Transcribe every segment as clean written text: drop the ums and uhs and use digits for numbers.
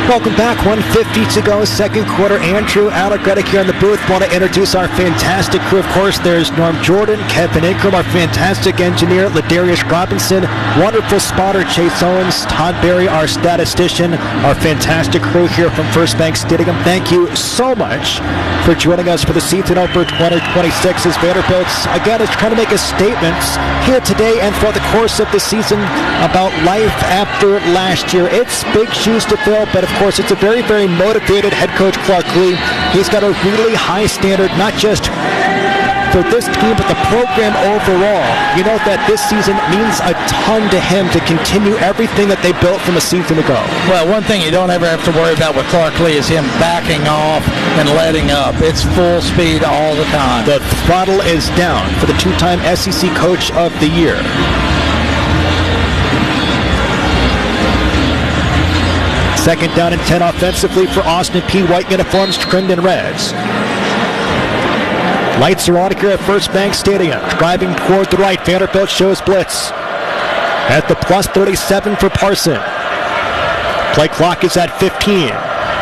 Welcome back. 1:50 to go, second quarter. Andrew Allegretti here in the booth. Want to introduce our fantastic crew. Of course, there's Norm Jordan, Kevin Ingram, our fantastic engineer, Ladarius Robinson, wonderful spotter, Chase Owens, Todd Berry, our statistician, our fantastic crew here from First Bank Stadium. Thank you so much for joining us for the season opener 2026 as Vanderbilt, again, is trying to make a statement here today and for the course of the season about life after last year. It's big shoes to fill, but of course, it's a very, very motivated head coach, Clark Lea. He's got a really high standard, not just for this team, but the program overall. You know that this season means a ton to him to continue everything that they built from a season ago. Well, one thing you don't ever have to worry about with Clark Lea is him backing off and letting up. It's full speed all the time. The throttle is down for the two-time SEC Coach of the Year. Second down and 10 offensively for Austin Peay. White uniforms trimmed in reds. Lights are on here at First Bank Stadium. Driving toward the right, Vanderbilt shows blitz. At the plus 37 for Parson. Play clock is at 15.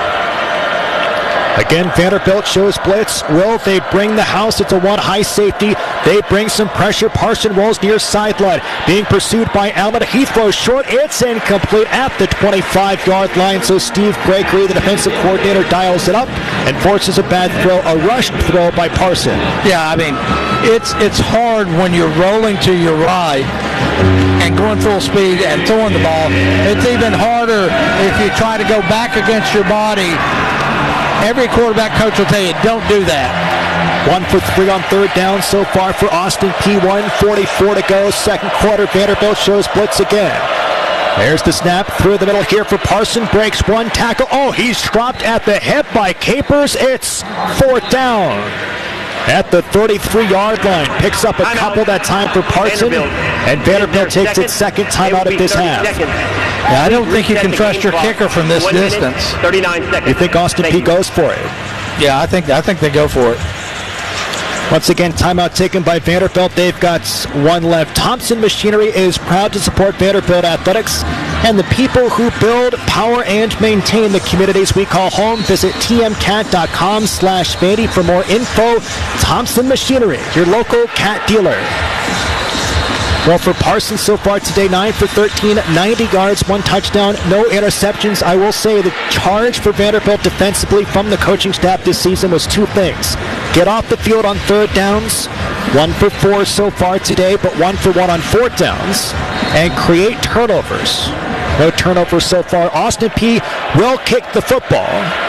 Again, Vanderbilt shows blitz. Will they bring the house? It's a one high safety. They bring some pressure. Parson rolls near sideline. Being pursued by Allen. He throws short. It's incomplete at the 25-yard line. So Steve Gregory, the defensive coordinator, dials it up and forces a bad throw, a rushed throw by Parson. Yeah, I mean, it's hard when you're rolling to your right and going full speed and throwing the ball. It's even harder if you try to go back against your body. Every quarterback coach will tell you, don't do that. 1 for 3 on third down so far for Austin Peay. 1:44 to go. Second quarter, Vanderbilt shows blitz again. There's the snap through the middle here for Parson. Breaks one tackle. Oh, he's dropped at the hip by Capers. It's fourth down. At the 33-yard line. Picks up a couple that time for Parson. And Vanderbilt takes its second timeout of this half. Yeah, I don't think you can trust your kicker from this distance. 39 seconds. You think Austin Peay goes for it? Yeah, I think they go for it. Once again, timeout taken by Vanderbilt. They've got one left. Thompson Machinery is proud to support Vanderbilt athletics and the people who build, power, and maintain the communities we call home. Visit tmcat.com/Vandy for more info. Thompson Machinery, your local cat dealer. Well, for Parson so far today, 9 for 13, 90 yards, 1 touchdown, no interceptions. I will say the charge for Vanderbilt defensively from the coaching staff this season was two things. Get off the field on third downs, 1 for 4 so far today, but 1 for 1 on fourth downs, and create turnovers. No turnovers so far. Austin Peay will kick the football.